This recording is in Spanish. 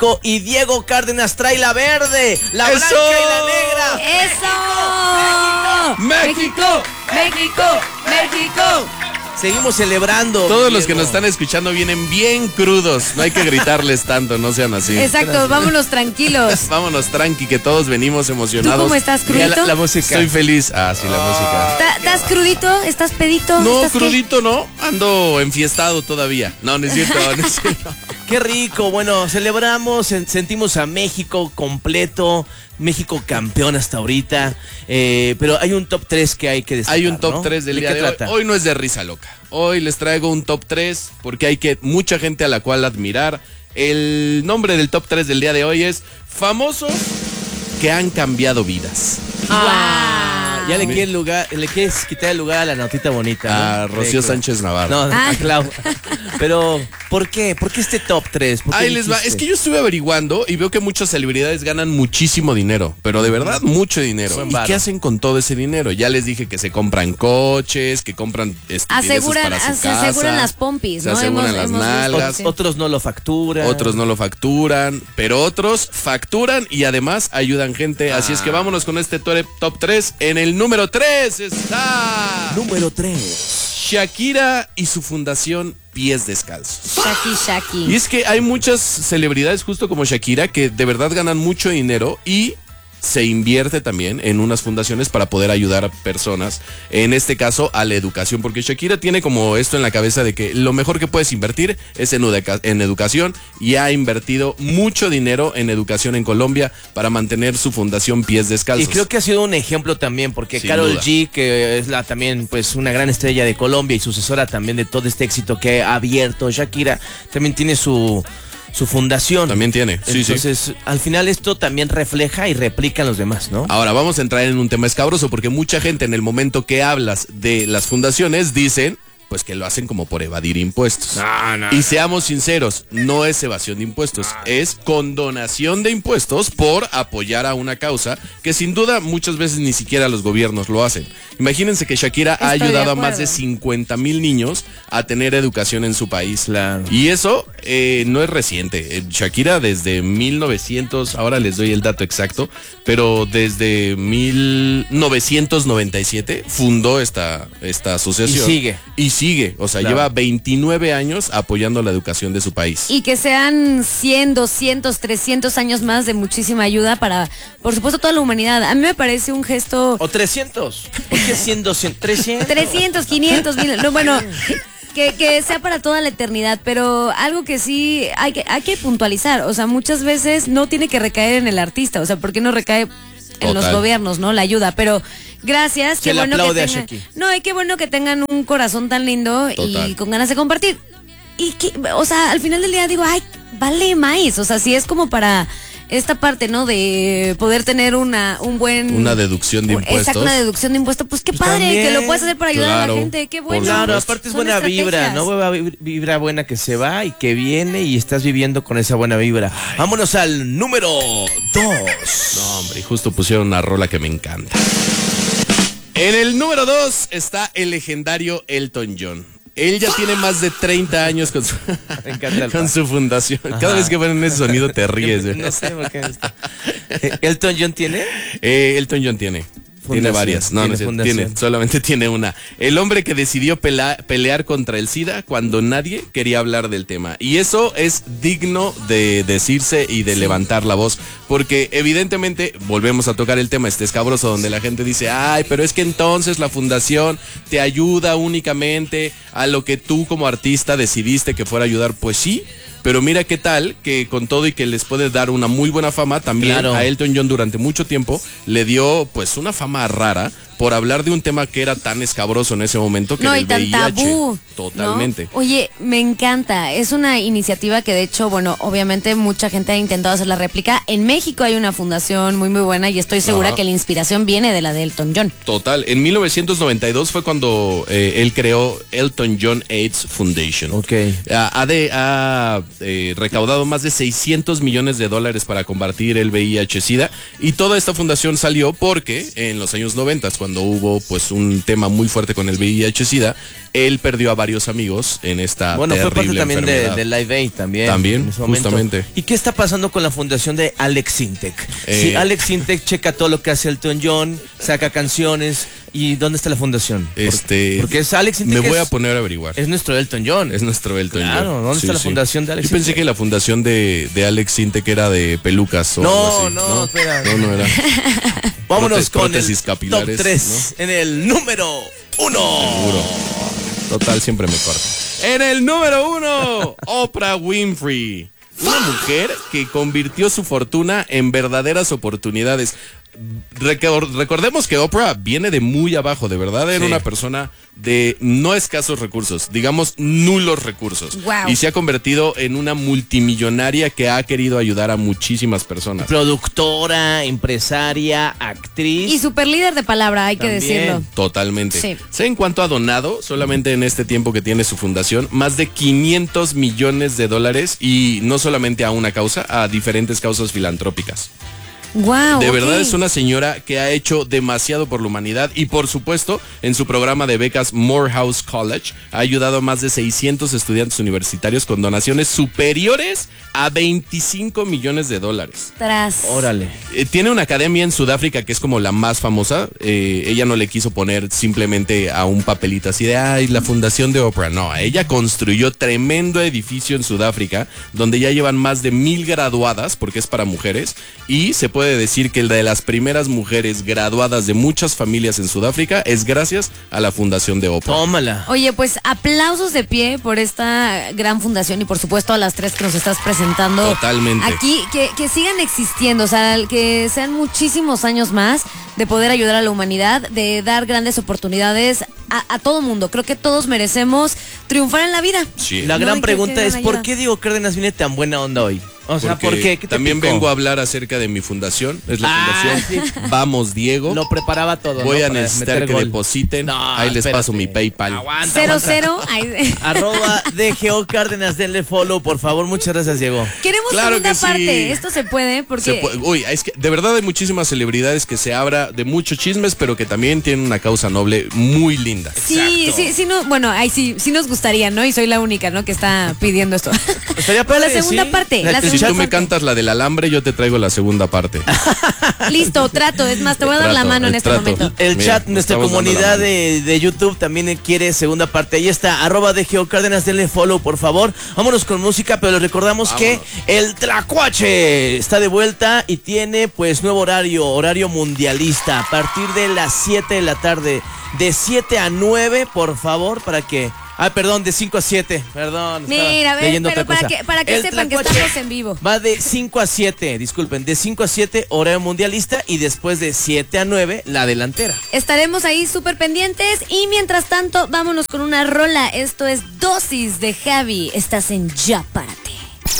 México y Diego Cárdenas trae la verde, la blanca y la negra. ¡Eso! ¡México! ¡México! ¡México! Seguimos celebrando. Todos Diego. los que nos están escuchando vienen bien crudos. No hay que gritarles tanto, no sean así. Exacto, vámonos tranquilos. Vámonos tranqui, que todos venimos emocionados. ¿Tú cómo estás, crudito? La música. Estoy feliz. Ah, sí, la música. ¿Estás crudito? ¿Estás pedito? No, ¿Estás qué? crudito no. Ando enfiestado todavía. No, no es cierto, no es cierto. Qué rico, bueno, celebramos, sentimos a México completo, México campeón hasta ahorita, pero hay un top 3 que hay que destacar, Hay un top ¿no? 3 del ¿De día qué de hoy. trata? Hoy no es de risa loca. Hoy les traigo un top 3 porque hay mucha gente a la cual admirar. El nombre del top 3 del día de hoy es famosos que han cambiado vidas. Ya le quieres quitar el lugar a la notita bonita, ¿no? A Rocío Sánchez Navarro. No, a Clau. Pero, ¿por qué? ¿Por qué este top 3? Ahí les va. Es que yo estuve averiguando y veo que muchas celebridades ganan muchísimo dinero, pero de verdad mucho dinero. Buen ¿Y varo. qué hacen con todo ese dinero? Ya les dije que se compran coches, que compran Aseguran las pompis, se ¿no? aseguran las nalgas. Otros no lo facturan. Otros no lo facturan, pero otros facturan y además ayudan gente. Así es que vámonos con este top 3. En el número 3 está Número 3. Shakira y su fundación Pies Descalzos. Shaki. Y es que hay muchas celebridades justo como Shakira que de verdad ganan mucho dinero y se invierte también en unas fundaciones para poder ayudar a personas, en este caso a la educación, porque Shakira tiene como esto en la cabeza de que lo mejor que puedes invertir es en educación y ha invertido mucho dinero en educación en Colombia para mantener su fundación Pies Descalzos. Y creo que ha sido un ejemplo también, porque Sin Karol duda. G, que es también pues una gran estrella de Colombia y sucesora también de todo este éxito que ha abierto Shakira, también tiene su fundación. También tiene, sí, sí. Entonces, al final esto también refleja y replica en los demás, ¿no? Ahora vamos a entrar en un tema escabroso porque mucha gente en el momento que hablas de las fundaciones dicen pues que lo hacen como por evadir impuestos. Y seamos sinceros, no es evasión de impuestos, es condonación de impuestos por apoyar a una causa que sin duda muchas veces ni siquiera los gobiernos lo hacen. Imagínense que Shakira ha Estoy ayudado de a más de acuerdo. 50,000 niños a tener educación en su país. Claro. Y eso no es reciente. Shakira desde 1900, ahora les doy el dato exacto, pero desde 1997 fundó esta asociación. Y sigue, o sea, Claro. lleva 29 años apoyando la educación de su país. Y que sean 100, 200, 300 años más de muchísima ayuda para, por supuesto, toda la humanidad. A mí me parece un gesto... O 300. ¿Por qué 100, 200, 300? 300, 500, 1000, no, bueno, que sea para toda la eternidad, pero algo que sí hay que puntualizar, o sea, muchas veces no tiene que recaer en el artista, o sea, ¿por qué no recae en los Total. gobiernos, no? La ayuda, pero gracias, Se qué le bueno que aplaude a tengan, Shaki. no, y qué bueno que tengan un corazón tan lindo Total. y con ganas de compartir. Y que, o sea, al final del día digo, ay, vale más, o sea, si es como para esta parte, ¿no? De poder tener una deducción de impuestos. Exacto, una deducción de impuestos. Pues qué Pues padre, también. que lo puedes hacer para ayudar a Claro, la gente. Qué bueno. Claro, aparte es Son buena vibra, estrategias. ¿no? Vibra buena que se va y que viene y estás viviendo con esa buena vibra. Vámonos al número 2. No, hombre, y justo pusieron una rola que me encanta. En el número 2 está el legendario Elton John. Él ya tiene más de 30 años con su, Me encanta el con su fundación. Cada vez que ponen ese sonido te ríes. ¿eh? No sé por qué. ¿Elton John tiene? Elton John tiene Fundación. varias. No, Tiene no es cierto, fundación. solamente tiene una. El hombre que decidió pelear contra el SIDA cuando nadie quería hablar del tema. Y eso es digno de decirse y de levantar la voz. Porque evidentemente, volvemos a tocar el tema escabroso donde la gente dice, ay, pero es que entonces la fundación te ayuda únicamente a lo que tú como artista decidiste que fuera a ayudar. Pues sí. Pero mira qué tal que con todo y que les puede dar una muy buena fama, también Claro. a Elton John durante mucho tiempo le dio pues una fama rara por hablar de un tema que era tan escabroso en ese momento que No, era y el tan VIH. tabú. Totalmente. ¿No? Oye, me encanta. Es una iniciativa que de hecho, bueno, obviamente mucha gente ha intentado hacer la réplica. En México hay una fundación muy buena y estoy segura Ajá. que la inspiración viene de la de Elton John. Total. En 1992 fue cuando él creó Elton John AIDS Foundation. Ok. Ha recaudado más de $600 millones para combatir el VIH-Sida y toda esta fundación salió porque en los años 90, cuando cuando hubo pues un tema muy fuerte con el VIH-Sida, él perdió a varios amigos en esta Bueno, fue parte terrible también de enfermedad. Live Aid también. También, en ese momento. justamente. ¿Y qué está pasando con la fundación de Alex Sintek? Si Alex Sintek checa todo lo que hace Elton John, saca canciones, ¿y dónde está la fundación? Porque es Alex Sintek. Me voy a poner a averiguar. Es nuestro Elton John. Es nuestro Elton John. Claro, ¿dónde está la fundación de Alex Yo pensé Sintek? que la fundación de Alex Sintek era de pelucas o algo así. No, espera. No era. Vámonos con el prótesis capilares, top 3 en el número 1. Seguro. Total, siempre me corta. En el número 1, Oprah Winfrey. Una mujer que convirtió su fortuna en verdaderas oportunidades. Recordemos que Oprah viene de muy abajo, de verdad era Sí. una persona de no escasos recursos, digamos nulos recursos. Wow. Y se ha convertido en una multimillonaria que ha querido ayudar a muchísimas personas. Productora, empresaria, actriz. Y super líder de palabra, hay También. que decirlo. Totalmente. Sí. ¿Sé en cuánto ha donado solamente en este tiempo que tiene su fundación? Más de 500 millones de dólares y no solamente a una causa, a diferentes causas filantrópicas. Wow. De verdad es una señora que ha hecho demasiado por la humanidad y por supuesto en su programa de becas Morehouse College ha ayudado a más de 600 estudiantes universitarios con donaciones superiores a 25 millones de dólares. Tras. Órale. Tiene una academia en Sudáfrica que es como la más famosa. Ella no le quiso poner simplemente a un papelito así de, ay, la fundación de Oprah. No, ella construyó tremendo edificio en Sudáfrica donde ya llevan más de 1000 graduadas porque es para mujeres y se puede decir que la de las primeras mujeres graduadas de muchas familias en Sudáfrica es gracias a la fundación de Oprah. Tómala. Oye, pues aplausos de pie por esta gran fundación y por supuesto a las tres que nos estás presentando. Totalmente. Aquí, que sigan existiendo, o sea, que sean muchísimos años más de poder ayudar a la humanidad, de dar grandes oportunidades a todo mundo. Creo que todos merecemos triunfar en la vida. Sí. La No, gran y que pregunta tengan es, ayuda. ¿por qué Diego Cárdenas viene tan buena onda hoy? O sea, ¿por Porque qué? ¿Qué te también picó? vengo a hablar acerca de mi fundación. Es la fundación sí. Vamos Diego. Lo preparaba todo. Voy ¿no? a Para necesitar meter que gol. depositen. No, Ahí les espérate. paso mi PayPal. Aguanta, 0-0. aguanta. Ay, Arroba DGO Cárdenas, denle follow, por favor. Muchas gracias, Diego. Queremos Claro segunda que sí. parte. Esto se puede porque Uy, es que de verdad hay muchísimas celebridades que se habla de muchos chismes, pero que también tienen una causa noble muy linda. sí, no, bueno, ahí sí nos gustaría, ¿no? Y soy la única, ¿no? Que está pidiendo esto. Estaría Pero la padre, segunda sí. parte, la el Si segunda chat- tú me parte. cantas la del alambre, yo te traigo la segunda parte. Listo, trato. Es más, te voy a dar la Trato, mano en este trato. momento. El Mira, chat, nos nuestra estamos dando la comunidad mano. de YouTube también quiere segunda parte. Ahí está, arroba DGO Cárdenas, denle follow, por favor. Vámonos con música, pero les recordamos que el Tlacuache está de vuelta y tiene pues nuevo horario mundialista a partir de las 7 de la tarde. De 7 a 9, por favor, para que... perdón, de 5 a 7, perdón. estaba Mira, a ver, leyendo pero otra cosa. para que El sepan que Tlacuache estamos en vivo. Va de 5 a 7, disculpen, de 5 a 7, horario mundialista, y después de 7 a 9, la delantera. Estaremos ahí súper pendientes y mientras tanto, vámonos con una rola. Esto es Dosis de Javi. Estás en Ya Para